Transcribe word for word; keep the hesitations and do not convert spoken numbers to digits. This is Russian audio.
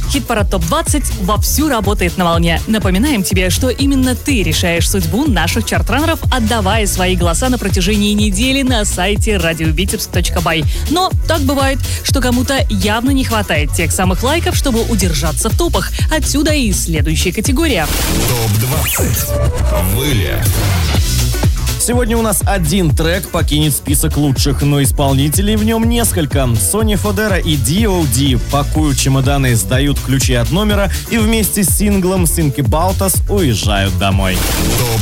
Хит-парад топ двадцать вовсю работает на волне. Напоминаем тебе, что именно ты решаешь судьбу наших чарт-раннеров, отдавая свои голоса на протяжении недели на сайте радио витебск точка бай. Но так бывает, что кому-то явно не хватает тех самых лайков, чтобы удержаться в топах. Отсюда и следующая категория. топ двадцать. Вылет. Сегодня у нас один трек покинет список лучших, но исполнителей в нем несколько. Сони Фодера и ди о ди пакуют чемоданы, сдают ключи от номера и вместе с синглом Think About Us уезжают домой.